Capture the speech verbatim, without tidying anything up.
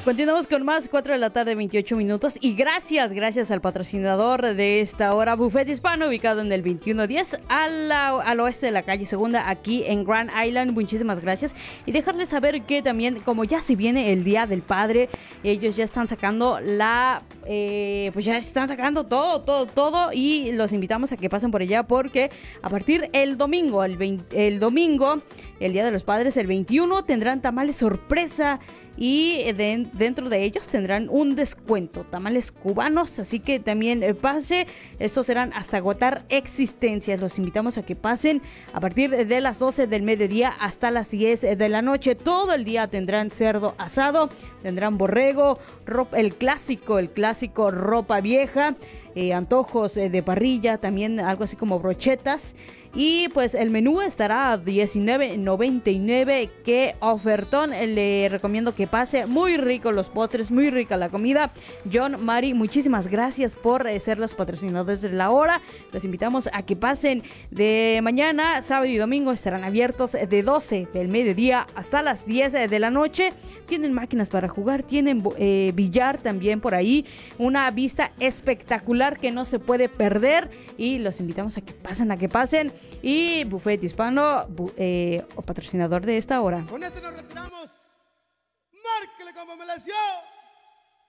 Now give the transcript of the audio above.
Continuamos con más, cuatro de la tarde, veintiocho minutos. Y gracias, gracias al patrocinador de esta hora, Buffet Hispano, ubicado en el veintiuno diez al, al oeste de la calle Segunda, aquí en Grand Island. Muchísimas gracias. Y dejarles saber que también, como ya se viene el Día del Padre, ellos ya están sacando la... Eh, pues ya están sacando todo, todo, todo. Y los invitamos a que pasen por allá porque a partir el domingo, el, veinte, el domingo, el Día de los Padres, el veintiuno, tendrán tamales sorpresa. Y de, dentro de ellos tendrán un descuento, tamales cubanos, así que también eh, pase, estos serán hasta agotar existencias. Los invitamos a que pasen a partir de las doce del mediodía hasta las diez de la noche. Todo el día tendrán cerdo asado, tendrán borrego, ropa, el clásico, el clásico ropa vieja, eh, antojos eh, de parrilla, también algo así como brochetas. Y pues el menú estará a diecinueve noventa y nueve. Qué ofertón. Le recomiendo que pase. Muy rico los postres, muy rica la comida. John, Mari, muchísimas gracias por eh, ser los patrocinadores de la hora. Los invitamos a que pasen de mañana, sábado y domingo. Estarán abiertos de doce del mediodía hasta las diez de la noche. Tienen máquinas para jugar, tienen eh, billar también por ahí. Una vista espectacular que no se puede perder. Y los invitamos a que pasen, a que pasen. Y Buffet Hispano, bu, eh, o patrocinador de esta hora. Con este nos retiramos. Márquele como me la dio.